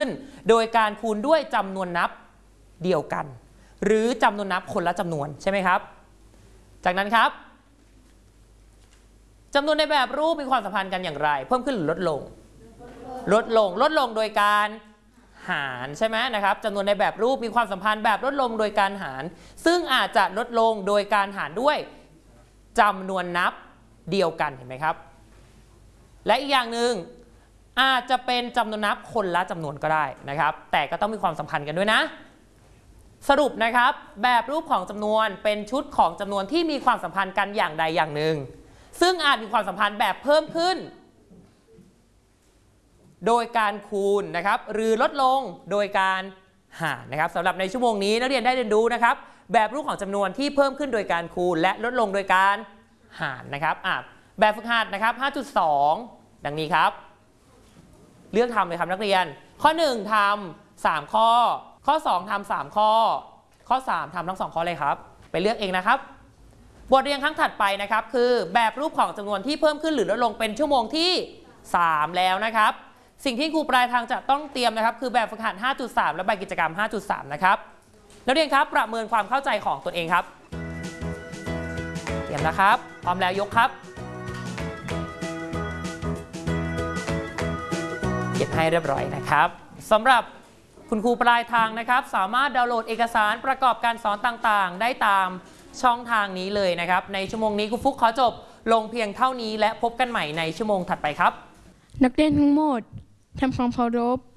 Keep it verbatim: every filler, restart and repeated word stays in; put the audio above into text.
โดยการคูณด้วยจำนวนนับเดียวกันหรือจำนวนนับคนละจำนวนใช่ไหมครับจากนั้นครับจำนวนในแบบรูปมีความสัมพันธ์กันอย่างไรเพิ่มขึ้นหรือลดลงลดลงลดลงโดยการหารใช่ไหมนะครับจำนวนในแบบรูปมีความสัมพันธ์แบบลดลงโดยการหารซึ่งอาจจะลดลงโดยการหารด้วยจำนวนนับเดียวกันเห็นไหมครับและอีกอย่างหนึ่งอาจจะเป็นจำนวนนับคนละจำนวนก็ได้นะครับแต่ก็ต้องมีความสัมพันธ์กันด้วยนะสรุปนะครับแบบรูปของจำนวนเป็นชุดของจำนวนที่มีความสัมพันธ์กันอย่างใดอย่างหนึ่งซึ่งอาจมีความสัมพันธ์แบบเพิ่มขึ้นโดยการคูณนะครับหรือลดลงโดยการหารนะครับสำหรับในชั่วโมงนี้นักเรียนได้เรียนรู้นะครับแบบรูปของจำนวนที่เพิ่มขึ้นโดยการคูณและลดลงโดยการหารนะครับอ่ะแบบฝึกหัดนะครับ ห้าจุดสอง ดังนี้ครับเลือกทำเลยครับนักเรียนข้อหนึ่งทำสามข้อข้อสองทำสามข้อข้อสามทำทั้งสองข้อเลยครับไปเลือกเองนะครับบทเรียนครั้งถัดไปนะครับคือแบบรูปของจำนวนที่เพิ่มขึ้นหรือลดลงเป็นชั่วโมงที่สามแล้วนะครับสิ่งที่ครูปลายทางจะต้องเตรียมนะครับคือแบบฝึกหัด ห้าจุดสาม และใบกิจกรรม ห้าจุดสาม นะครับนักเรียนครับประเมินความเข้าใจของตนเองครับเตรียมนะครับพร้อมแล้วยกครับเก็บให้เรียบร้อยนะครับสำหรับคุณครูปลายทางนะครับสามารถดาวน์โหลดเอกสารประกอบการสอนต่างๆได้ตามช่องทางนี้เลยนะครับในชั่วโมงนี้ครูฟุกขอจบลงเพียงเท่านี้และพบกันใหม่ในชั่วโมงถัดไปครับนักเรียนทั้งหมดทำความเคารพ